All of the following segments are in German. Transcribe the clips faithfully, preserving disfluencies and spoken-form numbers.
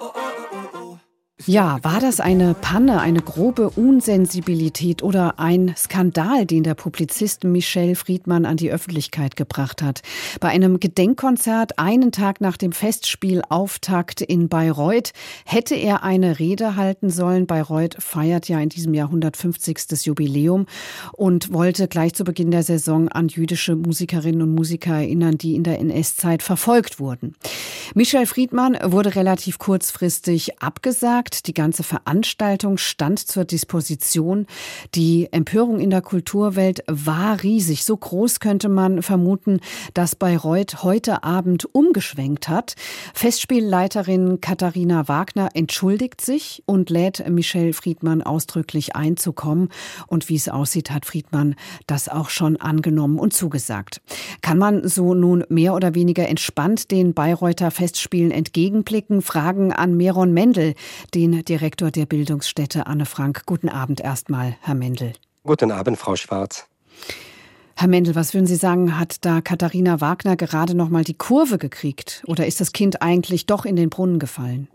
Ja, war das eine Panne, eine grobe Unsensibilität oder ein Skandal, den der Publizist Michel Friedmann an die Öffentlichkeit gebracht hat? Bei einem Gedenkkonzert einen Tag nach dem Festspielauftakt in Bayreuth hätte er eine Rede halten sollen. Bayreuth feiert ja in diesem Jahr hundertfünfzigstes Jubiläum und wollte gleich zu Beginn der Saison an jüdische Musikerinnen und Musiker erinnern, die in der N S-Zeit verfolgt wurden. Michel Friedmann wurde relativ kurzfristig abgesagt. Die ganze Veranstaltung stand zur Disposition. Die Empörung in der Kulturwelt war riesig. So groß könnte man vermuten, dass Bayreuth heute Abend umgeschwenkt hat. Festspielleiterin Katharina Wagner entschuldigt sich und lädt Michel Friedmann ausdrücklich einzukommen. Und wie es aussieht, hat Friedmann das auch schon angenommen und zugesagt. Kann man so nun mehr oder weniger entspannt den Bayreuther Festspielen entgegenblicken? Fragen an Meron Mendel, den Direktor der Bildungsstätte Anne Frank. Guten Abend erstmal, Herr Mendel. Guten Abend, Frau Schwarz. Herr Mendel, was würden Sie sagen, hat da Katharina Wagner gerade noch mal die Kurve gekriegt? Oder ist das Kind eigentlich doch in den Brunnen gefallen?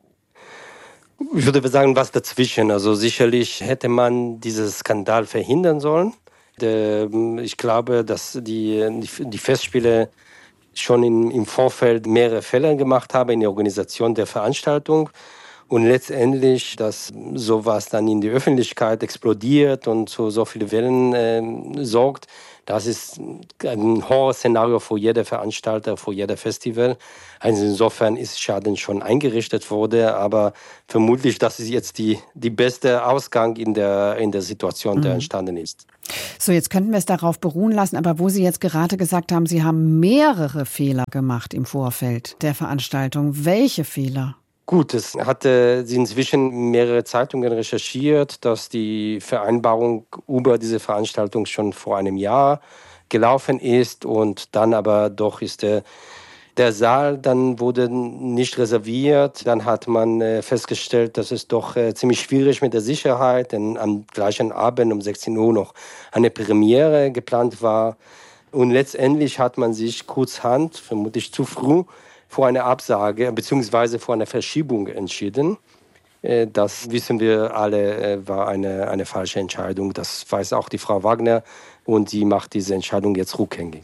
Ich würde sagen, was dazwischen. Also sicherlich hätte man diesen Skandal verhindern sollen. Ich glaube, dass die, die Festspiele schon im, im Vorfeld mehrere Fälle gemacht haben in der Organisation der Veranstaltung. Und letztendlich, dass sowas dann in die Öffentlichkeit explodiert und zu so vielen Wellen äh, sorgt, das ist ein Horrorszenario für jede Veranstalter, für jeder Festival. Also insofern ist Schaden schon eingerichtet worden, aber vermutlich, das ist jetzt die, die beste Ausgang in der, in der Situation, mhm. der entstanden ist. So, jetzt könnten wir es darauf beruhen lassen, aber wo Sie jetzt gerade gesagt haben, Sie haben mehrere Fehler gemacht im Vorfeld der Veranstaltung. Welche Fehler? Gut, es hatte inzwischen mehrere Zeitungen recherchiert, dass die Vereinbarung über diese Veranstaltung schon vor einem Jahr gelaufen ist und dann aber doch ist der, der Saal dann wurde nicht reserviert. Dann hat man äh, festgestellt, dass es doch äh, ziemlich schwierig mit der Sicherheit, denn am gleichen Abend um sechzehn Uhr noch eine Premiere geplant war. Und letztendlich hat man sich kurzhand, vermutlich zu früh, vor einer Absage bzw. vor einer Verschiebung entschieden. Das wissen wir alle, war eine, eine falsche Entscheidung. Das weiß auch die Frau Wagner und sie macht diese Entscheidung jetzt rückgängig.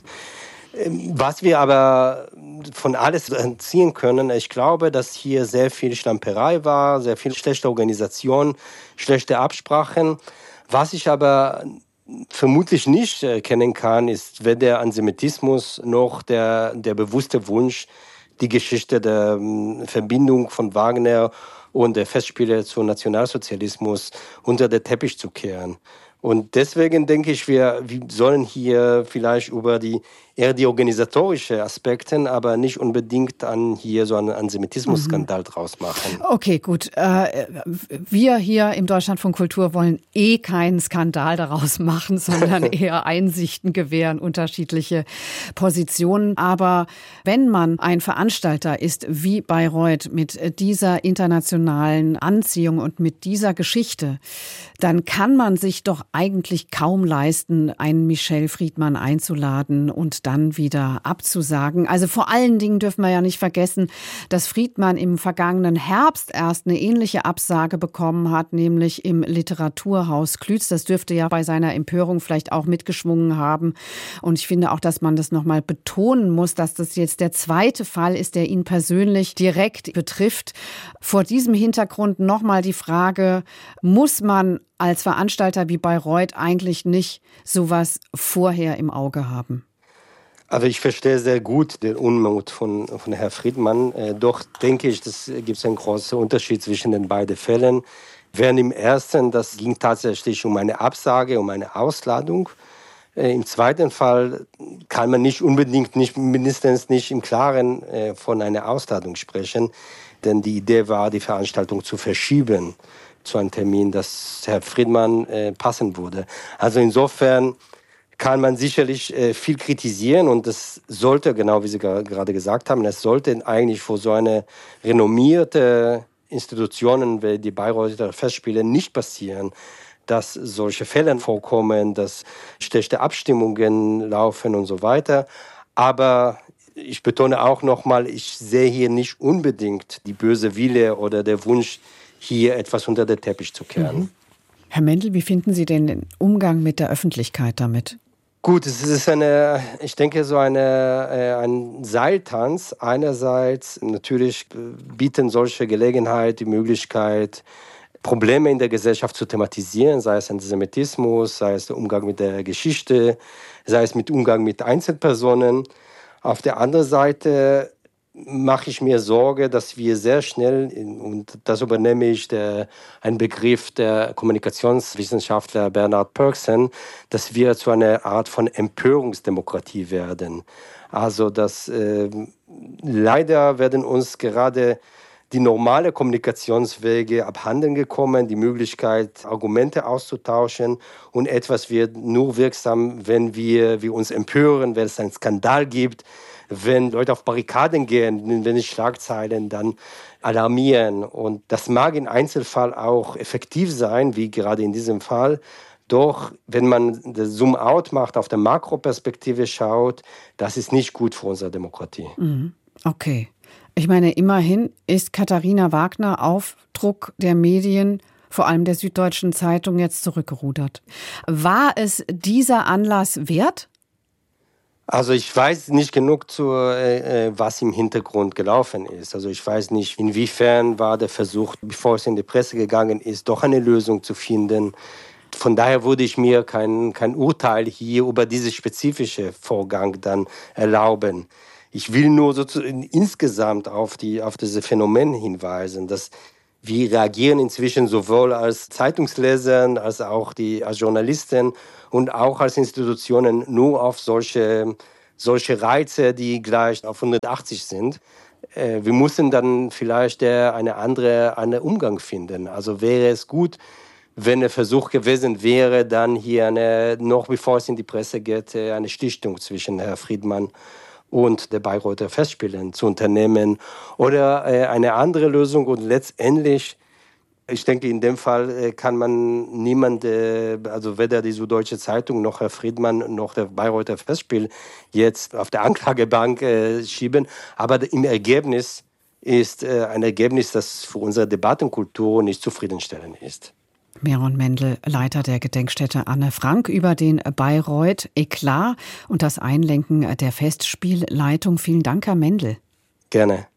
Was wir aber von alles entziehen können, ich glaube, dass hier sehr viel Schlamperei war, sehr viel schlechte Organisation, schlechte Absprachen. Was ich aber vermutlich nicht erkennen kann, ist weder der Antisemitismus noch der, der bewusste Wunsch, die Geschichte der Verbindung von Wagner und der Festspiele zum Nationalsozialismus unter den Teppich zu kehren. Und deswegen denke ich, wir, wir sollen hier vielleicht über die eher die organisatorische Aspekte, aber nicht unbedingt an hier so einen Antisemitismus-Skandal mhm. draus machen. Okay, gut. Äh, wir hier im Deutschlandfunk Kultur wollen eh keinen Skandal daraus machen, sondern eher Einsichten gewähren, unterschiedliche Positionen. Aber wenn man ein Veranstalter ist wie Bayreuth mit dieser internationalen Anziehung und mit dieser Geschichte, dann kann man sich doch eigentlich kaum leisten, einen Michel Friedmann einzuladen und dann wieder abzusagen. Also vor allen Dingen dürfen wir ja nicht vergessen, dass Friedmann im vergangenen Herbst erst eine ähnliche Absage bekommen hat, nämlich im Literaturhaus Klütz. Das dürfte ja bei seiner Empörung vielleicht auch mitgeschwungen haben. Und ich finde auch, dass man das nochmal betonen muss, dass das jetzt der zweite Fall ist, der ihn persönlich direkt betrifft. Vor diesem Hintergrund nochmal die Frage, muss man als Veranstalter wie Bayreuth eigentlich nicht sowas vorher im Auge haben? Also ich verstehe sehr gut den Unmut von, von Herrn Friedmann. Äh, doch denke ich, es gibt einen großen Unterschied zwischen den beiden Fällen. Während im ersten, das ging tatsächlich um eine Absage, um eine Ausladung. Äh, Im zweiten Fall kann man nicht unbedingt, nicht, mindestens nicht im Klaren äh, von einer Ausladung sprechen. Denn die Idee war, die Veranstaltung zu verschieben zu einem Termin, das Herr Friedmann äh, passen würde. Also insofern kann man sicherlich äh, viel kritisieren und das sollte, genau wie Sie gerade gesagt haben, es sollte eigentlich für so eine renommierte Institutionen wie die Bayreuther Festspiele nicht passieren, dass solche Fälle vorkommen, dass schlechte Abstimmungen laufen und so weiter. Aber ich betone auch nochmal, ich sehe hier nicht unbedingt die böse Wille oder der Wunsch, hier etwas unter den Teppich zu kehren. Mhm. Herr Mendel, wie finden Sie den Umgang mit der Öffentlichkeit damit? Gut, es ist eine, ich denke, so eine, äh, ein Seiltanz. Einerseits natürlich bieten solche Gelegenheit die Möglichkeit, Probleme in der Gesellschaft zu thematisieren, sei es Antisemitismus, sei es der Umgang mit der Geschichte, sei es mit Umgang mit Einzelpersonen. Auf der anderen Seite mache ich mir Sorge, dass wir sehr schnell, und das übernehme ich der, einen Begriff der Kommunikationswissenschaftler Bernard Pörksen, dass wir zu einer Art von Empörungsdemokratie werden. Also dass äh, leider werden uns gerade die normale Kommunikationswege abhanden gekommen, die Möglichkeit, Argumente auszutauschen, und etwas wird nur wirksam, wenn wir, wir uns empören, wenn es einen Skandal gibt, wenn Leute auf Barrikaden gehen, wenn die Schlagzeilen dann alarmieren. Und das mag im Einzelfall auch effektiv sein, wie gerade in diesem Fall. Doch wenn man das Zoom-out macht, auf der Makroperspektive schaut, das ist nicht gut für unsere Demokratie. Okay. Ich meine, immerhin ist Katharina Wagner auf Druck der Medien, vor allem der Süddeutschen Zeitung, jetzt zurückgerudert. War es dieser Anlass wert? Also ich weiß nicht genug zu, äh, was im Hintergrund gelaufen ist. Also ich weiß nicht, inwiefern war der Versuch, bevor es in die Presse gegangen ist, doch eine Lösung zu finden. Von daher würde ich mir kein, kein Urteil hier über diesen spezifischen Vorgang dann erlauben. Ich will nur sozusagen insgesamt auf, die, auf diese Phänomen hinweisen, dass wir reagieren inzwischen sowohl als Zeitungsleser als auch die, als Journalisten und auch als Institutionen nur auf solche, solche Reize, die gleich auf hundertachtzig sind. Äh, wir müssen dann vielleicht äh, eine andere, einen Umgang finden. Also wäre es gut, wenn der Versuch gewesen wäre, dann hier eine, noch bevor es in die Presse geht, eine Schlichtung zwischen Herrn Friedman und der Bayreuther Festspielen zu unternehmen oder äh, eine andere Lösung. Und letztendlich, ich denke, in dem Fall äh, kann man niemand, äh, also weder die Süddeutsche Zeitung noch Herr Friedman noch der Bayreuther Festspiel jetzt auf der Anklagebank äh, schieben. Aber im Ergebnis ist äh, ein Ergebnis, das für unsere Debattenkultur nicht zufriedenstellend ist. Meron Mendel, Leiter der Gedenkstätte Anne Frank, über den Bayreuth-Eklat und das Einlenken der Festspielleitung. Vielen Dank, Herr Mendel. Gerne.